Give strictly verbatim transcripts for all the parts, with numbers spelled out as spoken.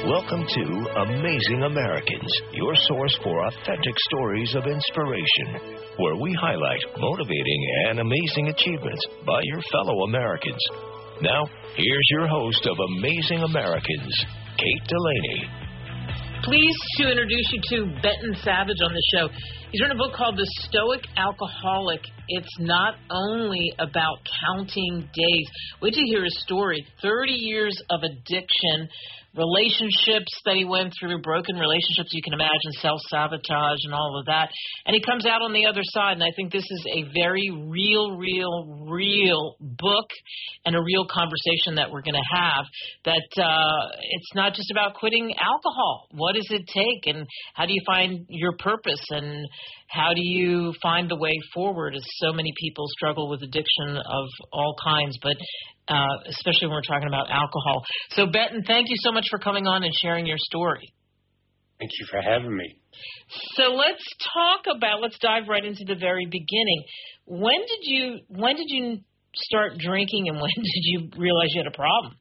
Welcome to Amazing Americans, your source for authentic stories of inspiration, where we highlight motivating and amazing achievements by your fellow Americans. Now, here's your host of Amazing Americans, Kate Delaney. Pleased to introduce you to Benton Savage on the show. He's written a book called The Stoic Alcoholic. It's not only about counting days. Wait till you hear his story. thirty years of addiction, relationships that he went through, broken relationships, you can imagine, self-sabotage and all of that. And he comes out on the other side, and I think this is a very real, real, real book and a real conversation that we're going to have, that uh, it's not just about quitting alcohol. What does it take, and how do you find your purpose, and how do you find the way forward, as so many people struggle with addiction of all kinds, but uh, especially when we're talking about alcohol. So, Benton, thank you so much for coming on and sharing your story. Thank you for having me. So let's talk about, let's dive right into the very beginning. When did you, when did you start drinking, and when did you realize you had a problem?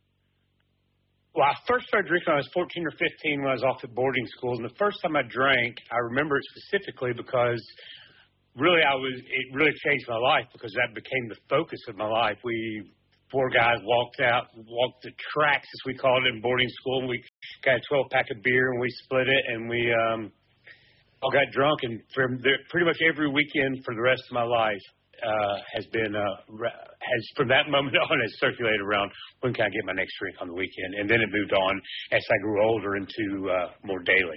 Well, I first started drinking when I was fourteen or fifteen when I was off at boarding school. And the first time I drank, I remember it specifically because really I was, it really changed my life because that became the focus of my life. We, four guys walked out, walked the tracks, as we called it in boarding school, and we got a twelve pack of beer and we split it, and we um, all got drunk. And from the, pretty much every weekend for the rest of my life uh, has been, uh, has from that moment on, has circulated around, when can I get my next drink on the weekend? And then it moved on as I grew older into uh, more daily.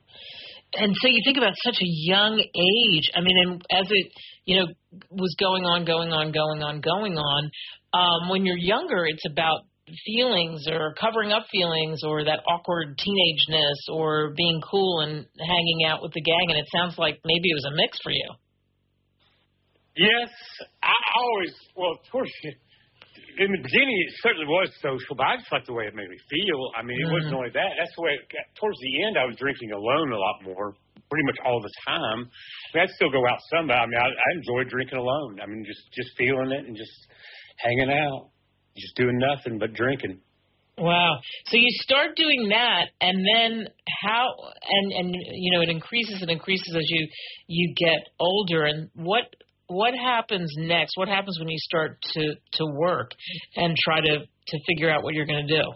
And so you think about such a young age. I mean, and as it, you know, was going on, going on, going on, going on, um, when you're younger, it's about feelings or covering up feelings or that awkward teenageness or being cool and hanging out with the gang. And it sounds like maybe it was a mix for you. Yes, I always, well, of course, in the beginning, it certainly was social, but I just liked the way it made me feel. I mean, it mm-hmm. wasn't only that. That's the way, it got, towards the end, I was drinking alone a lot more, pretty much all the time. I mean, I'd still go out some, but I mean, I, I enjoyed drinking alone. I mean, just, just feeling it and just hanging out, just doing nothing but drinking. Wow. So you start doing that, and then how, and, and you know, it increases and increases as you, you get older. And what, What happens next? What happens when you start to, to work and try to, to figure out what you're going to do?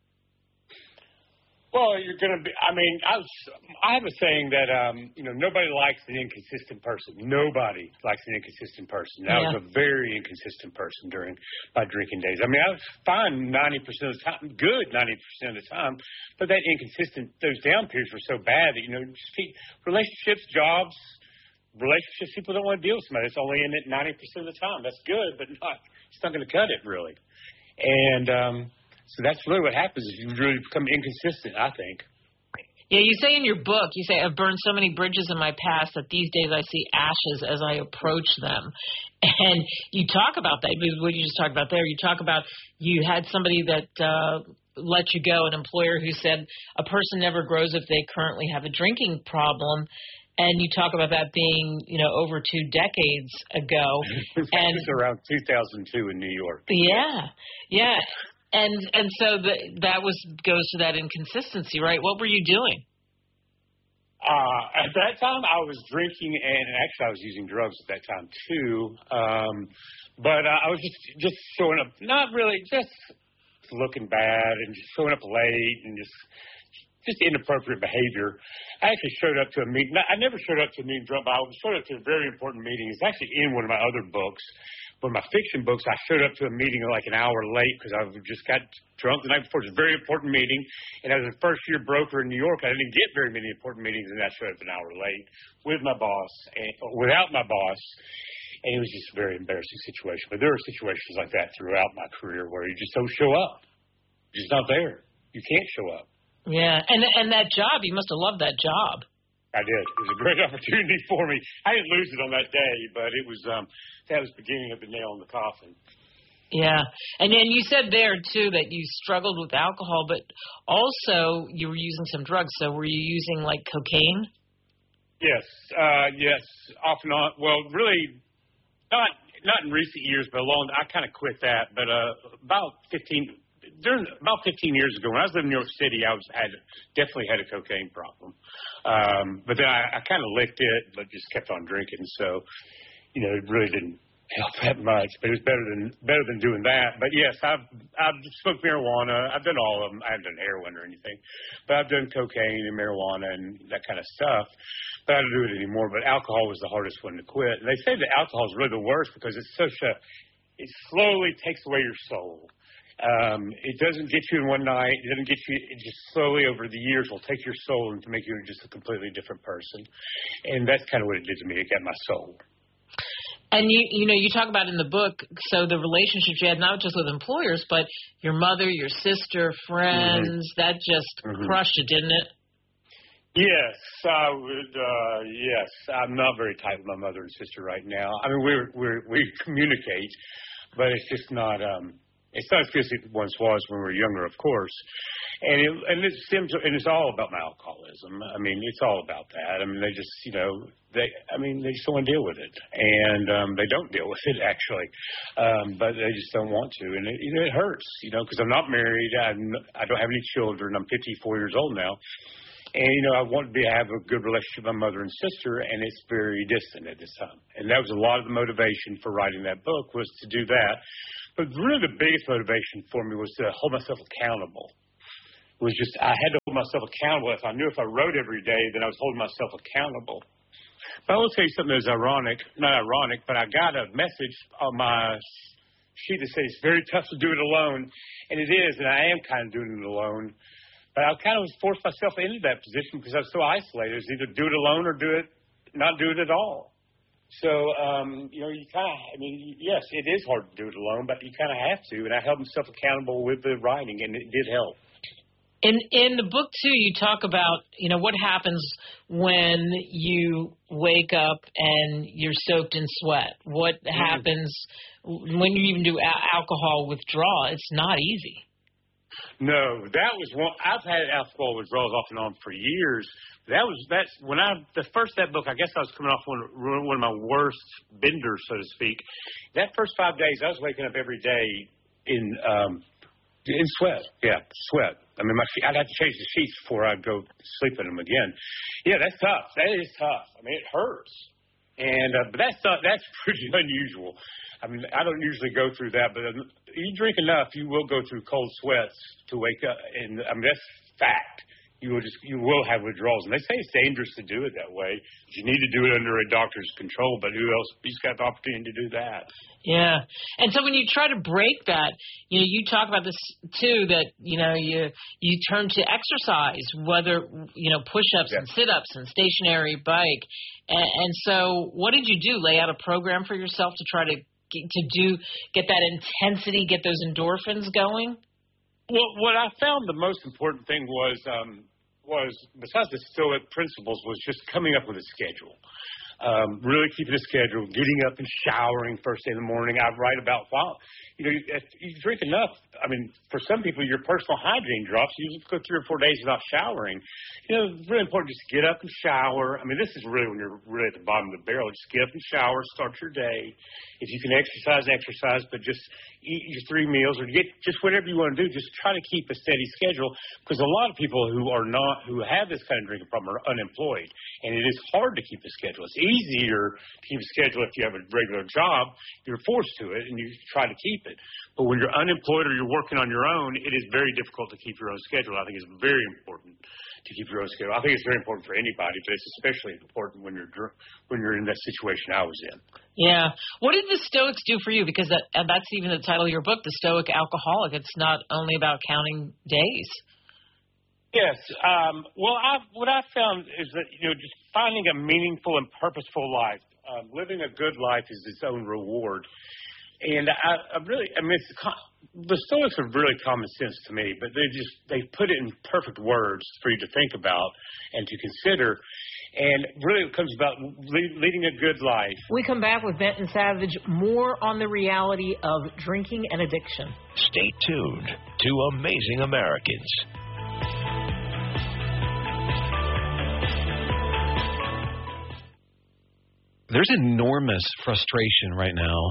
Well, you're going to be, I mean, I, was, I have a saying that, um, you know, nobody likes an inconsistent person. Nobody likes an inconsistent person. I yeah. was a very inconsistent person during my drinking days. I mean, I was fine ninety percent of the time, good ninety percent of the time, but that inconsistent, those down periods were so bad that, you know, just keep, relationships, jobs, relationships, people don't want to deal with somebody that's only in it ninety percent of the time. That's good, but not, it's not going to cut it, really. And um, so that's really what happens is you really become inconsistent, I think. Yeah, you say in your book, you say, I've burned so many bridges in my past that these days I see ashes as I approach them. And you talk about that, what you just talked about there. You talk about you had somebody that uh, let you go, an employer who said a person never grows if they currently have a drinking problem. And you talk about that being, you know, over two decades ago. And it was around two thousand two in New York. Yeah, yeah. And and so the, that was goes to that inconsistency, right? What were you doing? Uh, at that time, I was drinking, and actually I was using drugs at that time, too. Um, but uh, I was just, just showing up, not really, just looking bad and just showing up late and just... just inappropriate behavior. I actually showed up to a meeting. I never showed up to a meeting drunk, but I showed up to a very important meeting. It's actually in one of my other books. One of my fiction books, I showed up to a meeting like an hour late because I just got drunk the night before. It was a very important meeting. And as a first-year broker in New York, I didn't get very many important meetings, and I showed up an hour late with my boss, and without my boss. And it was just a very embarrassing situation. But there are situations like that throughout my career where you just don't show up. You're just not there. You can't show up. Yeah, and and that job, you must have loved that job. I did. It was a great opportunity for me. I didn't lose it on that day, but it was um, that was the beginning of the nail in the coffin. Yeah, and then you said there, too, that you struggled with alcohol, but also you were using some drugs. So were you using, like, cocaine? Yes, uh, yes, off and on. Well, really, not not in recent years, but along. I kind of quit that, but uh, about fifteen during about fifteen years ago, when I was living in New York City, I was had definitely had a cocaine problem. Um, but then I, I kind of licked it, but just kept on drinking. So, you know, it really didn't help that much. But it was better than better than doing that. But yes, I've I've smoked marijuana. I've done all of them. I haven't done heroin or anything, but I've done cocaine and marijuana and that kind of stuff. But I don't do it anymore. But alcohol was the hardest one to quit. And they say that alcohol is really the worst because it's such a it slowly takes away your soul. Um, it doesn't get you in one night. It doesn't get you. It just slowly over the years will take your soul and to make you just a completely different person. And that's kind of what it did to me. It got my soul. And you, you know, you talk about in the book, so the relationships you had not just with employers, but your mother, your sister, friends, mm-hmm. that just mm-hmm. crushed it, didn't it? Yes, I would. Uh, yes, I'm not very tight with my mother and sister right now. I mean, we we we communicate, but it's just not. Um, it's not as good as it once was when we were younger, of course. And it, and it stems, and it's all about my alcoholism. I mean, it's all about that. I mean, they just, you know, they. I mean, they just don't want to deal with it, and um, they don't deal with it actually, um, but they just don't want to, and it, you know, it hurts, you know, because I'm not married. I'm, I don't have any children. I'm fifty-four years old now. And, you know, I wanted to have a good relationship with my mother and sister, and it's very distant at this time. And that was a lot of the motivation for writing that book was to do that. But really the biggest motivation for me was to hold myself accountable. It was just I had to hold myself accountable. If I knew if I wrote every day, then I was holding myself accountable. But I will tell you something that's ironic, not ironic, but I got a message on my sheet that says it's very tough to do it alone. And it is, and I am kind of doing it alone. But I kind of forced myself into that position because I was so isolated. It was either do it alone or do it, not do it at all. So, um, you know, you kind of, I mean, yes, it is hard to do it alone, but you kind of have to. And I held myself accountable with the writing, and it did help. In in the book, too, you talk about, you know, what happens when you wake up and you're soaked in sweat. What mm-hmm. happens when you even do a- alcohol withdrawal? It's not easy. No, that was one. I've had alcohol withdrawals off and on for years. That was that's when I the first that book. I guess I was coming off one one of my worst benders, so to speak. That first five days, I was waking up every day in um, in sweat. Yeah, sweat. I mean, my I'd have to change the sheets before I'd go sleep in them again. Yeah, that's tough. That is tough. I mean, it hurts. And uh, but that's uh, that's pretty unusual. I mean, I don't usually go through that, but you drink enough, you will go through cold sweats to wake up. And I mean, that's fact. You will just you will have withdrawals, and they say it's dangerous to do it that way. You need to do it under a doctor's control, but who else? Who's got the opportunity to do that? Yeah, and so when you try to break that, you know, you talk about this too. That you know, you you turn to exercise, whether you know push-ups yeah. and sit-ups and stationary bike, and, and so what did you do? Lay out a program for yourself to try to to do get that intensity, get those endorphins going. Well, what I found the most important thing was. Um, was, besides the Stoic principles, was just coming up with a schedule. Um, really keeping a schedule, getting up and showering first thing in the morning. I write about, wow, you know, if you drink enough, I mean, for some people, your personal hygiene drops. You just go three or four days without showering. You know, it's really important just get up and shower. I mean, this is really when you're really at the bottom of the barrel. Just get up and shower, start your day. If you can exercise, exercise, but just eat your three meals or get just whatever you want to do. Just try to keep a steady schedule because a lot of people who are not, who have this kind of drinking problem are unemployed. And it is hard to keep a schedule. It's easier to keep a schedule if you have a regular job. You're forced to it and you try to keep it. But when you're unemployed or you're working on your own, it is very difficult to keep your own schedule. I think it's very important to keep your own schedule. I think it's very important for anybody, but it's especially important when you're when you're in that situation I was in. Yeah. What did the Stoics do for you? Because that, that's even the title of your book, The Stoic Alcoholic. It's not only about counting days. Yes. Um, well, I've, what I found is that, you know, just finding a meaningful and purposeful life, um, living a good life is its own reward. And I, I really, I mean, it's, the Stoics are really common sense to me, but they just, they put it in perfect words for you to think about and to consider. And really it comes about le- leading a good life. We come back with Benton Savage, more on the reality of drinking and addiction. Stay tuned to Amazing Americans. There's enormous frustration right now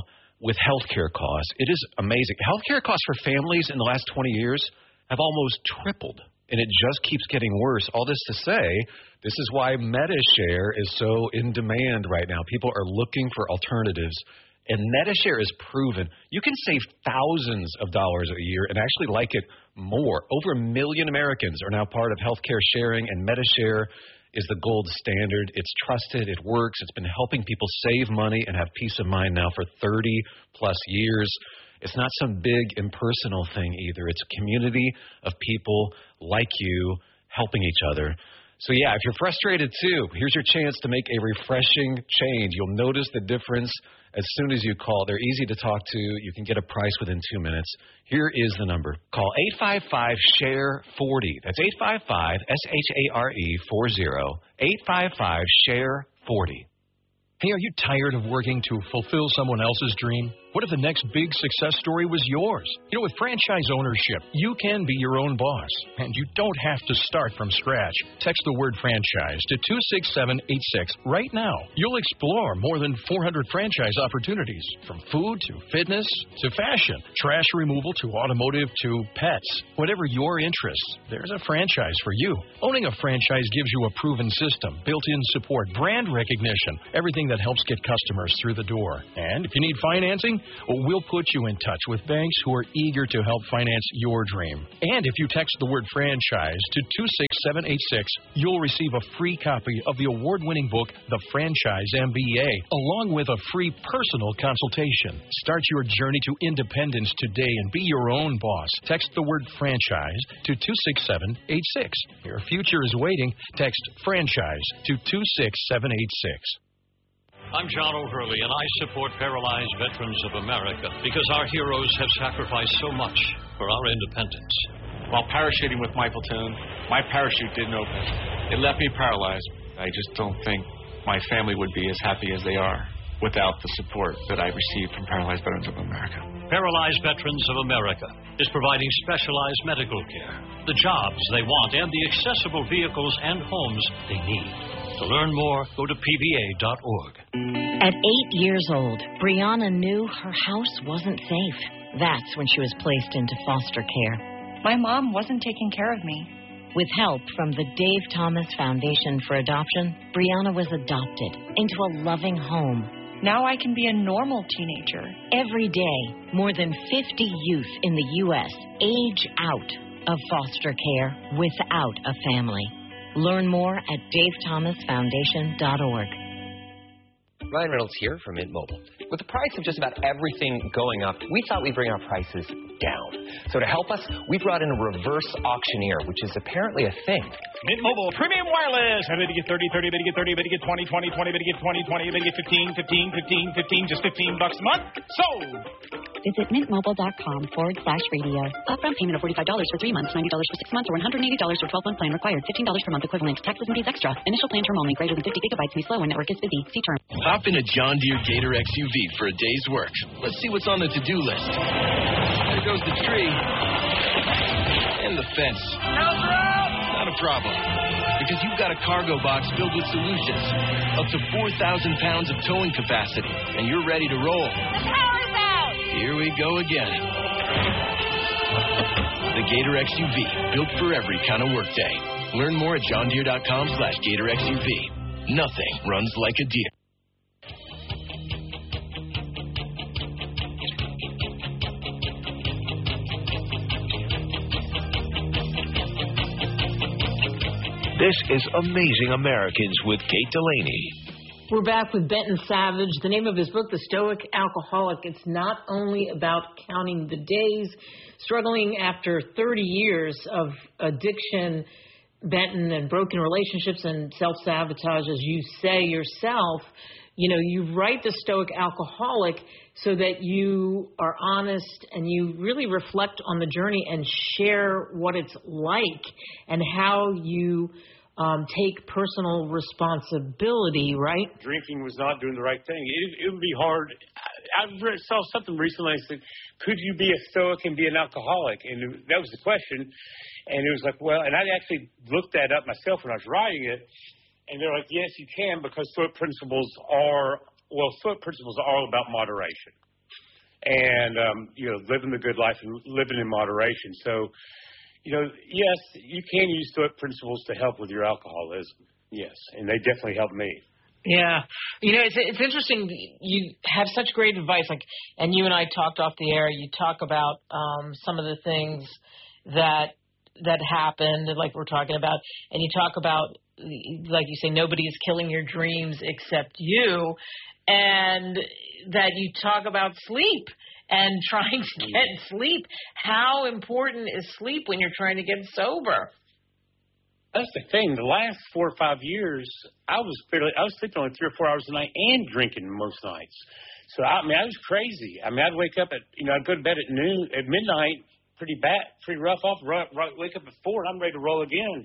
with healthcare costs. It is amazing. Healthcare costs for families in the last twenty years have almost tripled, and it just keeps getting worse. All this to say, this is why Medi-Share is so in demand right now. People are looking for alternatives, and Medi-Share is proven. You can save thousands of dollars a year and actually like it more. Over a million Americans are now part of healthcare sharing, and Medi-Share is the gold standard. It's trusted. It works. It's been helping people save money and have peace of mind now for thirty plus years. It's not some big impersonal thing either. It's a community of people like you helping each other. So, yeah, if you're frustrated, too, here's your chance to make a refreshing change. You'll notice the difference as soon as you call. They're easy to talk to. You can get a price within two minutes. Here is the number. Call eight five five, S H A R E, forty. That's eight five five, S H A R E, forty. eight five five, S H A R E, forty. Hey, are you tired of working to fulfill someone else's dream? What if the next big success story was yours? You know, with franchise ownership, you can be your own boss, and you don't have to start from scratch. Text the word franchise to two six seven eight six right now. You'll explore more than four hundred franchise opportunities, from food to fitness to fashion, trash removal to automotive to pets. Whatever your interests, there's a franchise for you. Owning a franchise gives you a proven system, built-in support, brand recognition, everything that helps get customers through the door. And if you need financing, well, we'll put you in touch with banks who are eager to help finance your dream. And if you text the word franchise to two six seven eight six, you'll receive a free copy of the award-winning book, The Franchise M B A, along with a free personal consultation. Start your journey to independence today and be your own boss. Text the word franchise to two six seven eight six. Your future is waiting. Text franchise to two six seven eight six. I'm John O'Hurley, and I support Paralyzed Veterans of America because our heroes have sacrificed so much for our independence. While parachuting with my platoon, my parachute didn't open. It left me paralyzed. I just don't think my family would be as happy as they are without the support that I received from Paralyzed Veterans of America. Paralyzed Veterans of America is providing specialized medical care, the jobs they want, and the accessible vehicles and homes they need. To learn more, go to P V A dot org. At eight years old, Brianna knew her house wasn't safe. That's when she was placed into foster care. My mom wasn't taking care of me. With help from the Dave Thomas Foundation for Adoption, Brianna was adopted into a loving home. Now I can be a normal teenager. Every day, more than fifty youth in the U S age out of foster care without a family. Learn more at Dave Thomas Foundation dot org. Ryan Reynolds here from Mint Mobile. With the price of just about everything going up, we thought we'd bring our prices down. So to help us, we brought in a reverse auctioneer, which is apparently a thing. Mint Mobile Premium Wireless. I better get thirty, thirty, better get thirty, better get twenty, twenty, twenty, better get twenty, twenty, better get fifteen, fifteen, fifteen, fifteen, just fifteen bucks a month. Sold! Visit mintmobile.com forward slash radio. Upfront payment of forty-five dollars for three months, ninety dollars for six months, or one hundred eighty dollars for twelve-month plan required. fifteen dollars per month equivalent. Taxes and fees extra. Initial plan term only. Greater than fifty gigabytes may slow when network is busy. See term. Hop in a John Deere Gator X U V for a day's work. Let's see what's on the to-do list. There goes the tree. And the fence. Not a problem. Because you've got a cargo box filled with solutions. Up to four thousand pounds of towing capacity. And you're ready to roll. Here we go again. The Gator X U V, built for every kind of workday. Learn more at johndeere.com slash Gator X U V. Nothing runs like a Deere. This is Amazing Americans with Kate Delaney. We're back with Benton Savage. The name of his book, The Stoic Alcoholic. It's not only about counting the days, struggling after thirty years of addiction, Benton, and broken relationships and self-sabotage, as you say yourself. You know, you write The Stoic Alcoholic so that you are honest and you really reflect on the journey and share what it's like and how you um, take personal responsibility, right? Drinking was not doing the right thing. It, it would be hard. I, I saw something recently. I said, could you be a Stoic and be an alcoholic? And that was the question. And it was like, well, and I actually looked that up myself when I was writing it. And they're like, yes, you can, because Stoic principles are, well, Stoic principles are all about moderation. and, um, you know, living the good life and living in moderation. So, you know, yes, you can use Stoic principles to help with your alcoholism. Yes, and they definitely help me. Yeah. You know, it's it's interesting. You have such great advice. Like, and you and I talked off the air. You talk about um, some of the things that that happened, like we're talking about, and you talk about, like you say, nobody is killing your dreams except you, and that you talk about sleep and trying to get sleep. How important is sleep when you're trying to get sober? That's the thing. The last four or five years, I was fairly, I was sleeping only three or four hours a night and drinking most nights. So I mean, I was crazy. I mean, I'd wake up at, you know, I'd go to bed at noon, at midnight, pretty bad, pretty rough off. Right, right, wake up at four, and I'm ready to roll again.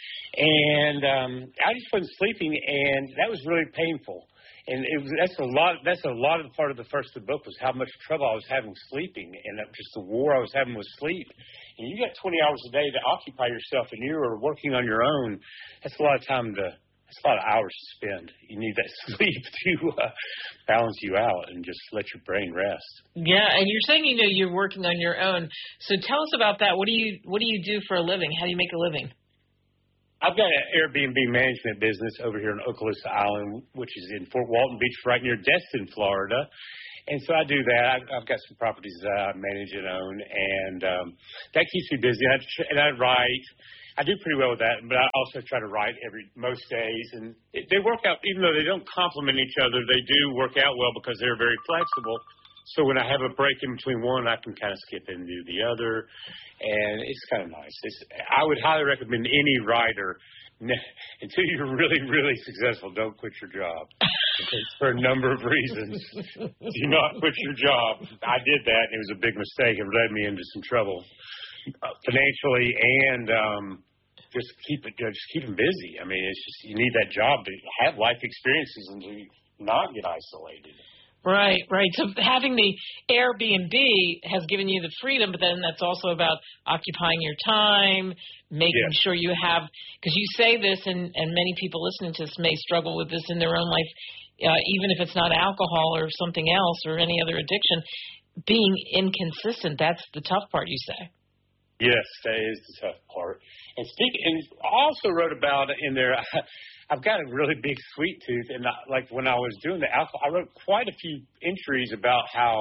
And um, I just wasn't sleeping, and that was really painful. And it was, that's a lot. That's a lot of the part of the first of the book was how much trouble I was having sleeping, and just the war I was having with sleep. And you got twenty hours a day to occupy yourself, and you are working on your own. That's a lot of time to. That's a lot of hours to spend. You need that sleep to uh, balance you out and just let your brain rest. Yeah, and you're saying you know you're working on your own. So tell us about that. What do you What do you do for a living? How do you make a living? I've got an Airbnb management business over here on Okaloosa Island, which is in Fort Walton Beach, right near Destin, Florida. And so I do that. I've, I've got some properties that I manage and own, and um, that keeps me busy. And I, and I write. I do pretty well with that, but I also try to write every most days. And it, they work out, even though they don't complement each other, they do work out well because they're very flexible. So when I have a break in between one, I can kind of skip and do the other, and it's kind of nice. It's, I would highly recommend any writer, until you're really, really successful, don't quit your job. For a number of reasons. Do not quit your job. I did that, and it was a big mistake. It led me into some trouble uh, financially, and um, just keep it, just keep them busy. I mean, it's just you need that job to have life experiences and to not get isolated. Right, right. So having the Airbnb has given you the freedom, but then that's also about occupying your time, making yes. sure you have, because you say this, and, and many people listening to this may struggle with this in their own life, uh, even if it's not alcohol or something else or any other addiction, being inconsistent, that's the tough part, you say. Yes, that is the tough part. And speak, and I also wrote about it in there. I've got a really big sweet tooth, and I, like when I was doing the alcohol, I wrote quite a few entries about how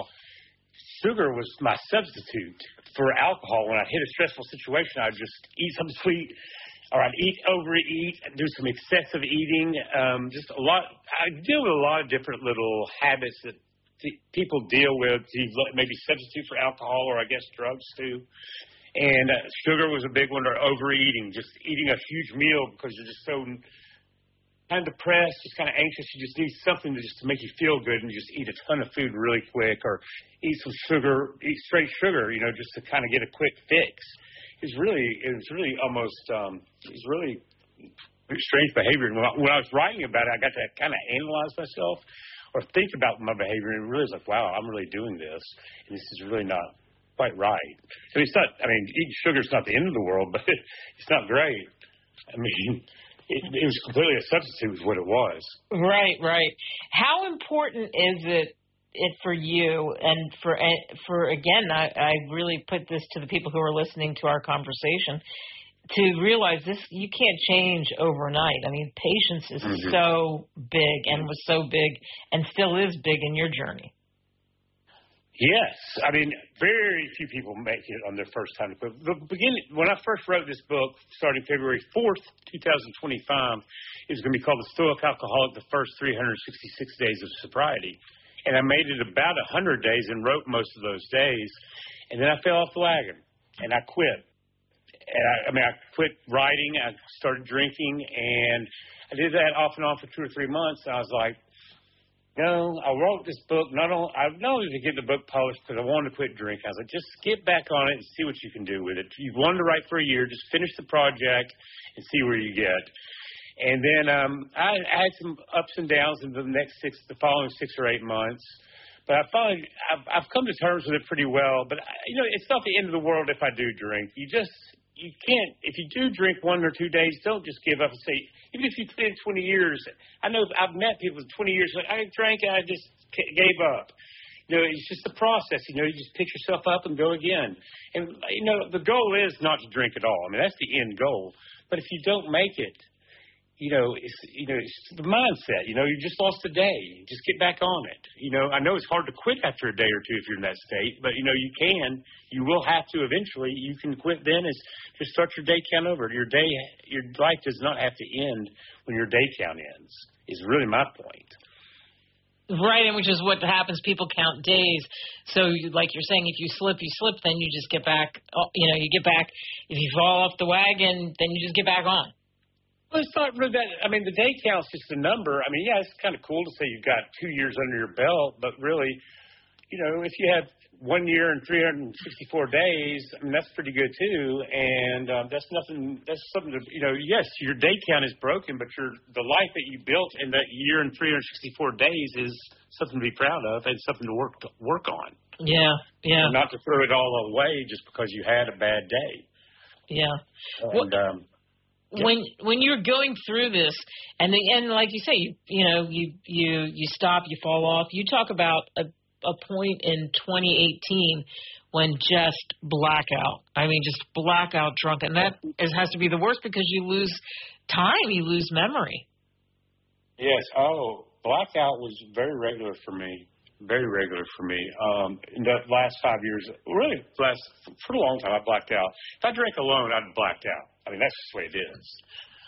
sugar was my substitute for alcohol. When I hit a stressful situation, I'd just eat something sweet, or I'd eat, overeat, do some excessive eating. Um, just a lot. I deal with a lot of different little habits that th- people deal with to maybe substitute for alcohol, or I guess drugs too. And uh, sugar was a big one, or overeating, just eating a huge meal because you're just so kind of depressed, just kind of anxious. You just need something to just to make you feel good, and you just eat a ton of food really quick, or eat some sugar, eat straight sugar, you know, just to kind of get a quick fix. It's really, it was really almost, um, it was really strange behavior. And when I, when I was writing about it, I got to kind of analyze myself or think about my behavior, and it really was like, wow, I'm really doing this, and this is really not quite right. I mean, it's not, I mean, eating sugar is not the end of the world, but it's not great. I mean, it, it was completely a substitute is what it was. Right, right. How important is it it for you and for, for again, I, I really put this to the people who are listening to our conversation, to realize this, you can't change overnight. I mean, patience is mm-hmm. so big and was so big and still is big in your journey. Yes. I mean, very few people make it on their first time. But the beginning, when I first wrote this book, starting February fourth, twenty twenty-five, it was going to be called The Stoic Alcoholic, the First three hundred sixty-six Days of Sobriety. And I made it about one hundred days and wrote most of those days. And then I fell off the wagon, and I quit. And I, I mean, I quit writing. I started drinking, and I did that off and on for two or three months. And I was like, no, I wrote this book not only, I not only to get the book published because I wanted to quit drinking. I was like, just get back on it and see what you can do with it. You've wanted to write for a year, just finish the project and see where you get. And then um, I, I had some ups and downs in the next six, the following six or eight months. But I finally, I've, I've come to terms with it pretty well. But, you know, it's not the end of the world if I do drink. You just, you can't, if you do drink one or two days, don't just give up and say, even if you spend twenty years, I know I've met people with twenty years, like, I drank and I just gave up. You know, it's just the process. You know, you just pick yourself up and go again. And, you know, the goal is not to drink at all. I mean, that's the end goal. But if you don't make it, you know, it's, you know, it's the mindset. You know, you just lost a day. Just get back on it. You know, I know it's hard to quit after a day or two if you're in that state, but, you know, you can. You will have to eventually. You can quit then. Is just start your day count over. Your day, your life does not have to end when your day count ends, is really my point. Right, and which is what happens. People count days. So, you, like you're saying, if you slip, you slip, then you just get back. You know, you get back. If you fall off the wagon, then you just get back on. Well, it's not really that. I mean, the day count's just a number. I mean, yeah, it's kind of cool to say you've got two years under your belt, but really, you know, if you have one year and three hundred sixty-four days, I mean, that's pretty good too. And um, that's nothing. That's something to, you know. Yes, your day count is broken, but your the life that you built in that year and three hundred sixty-four days is something to be proud of and something to work to work on. Yeah, yeah. And not to throw it all away just because you had a bad day. Yeah. And, well, um, Yeah. When when you're going through this, and the and like you say, you you know you you you stop, you fall off. You talk about a a point in twenty eighteen when just blackout. I mean, just blackout drunk, and that is, has to be the worst because you lose time, you lose memory. Yes. Oh, blackout was very regular for me. Very regular for me. Um, in the last five years, really, last for a long time, I blacked out. If I drank alone, I'd blacked out. I mean, that's just the way it is.